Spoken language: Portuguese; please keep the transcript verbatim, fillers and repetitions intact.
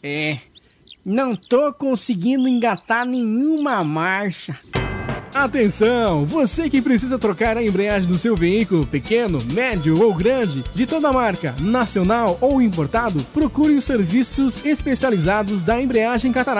É, não tô conseguindo engatar nenhuma marcha. Atenção, você que precisa trocar a embreagem do seu veículo, pequeno, médio ou grande, de toda marca, nacional ou importado, procure os serviços especializados da Embreagem Cataratas.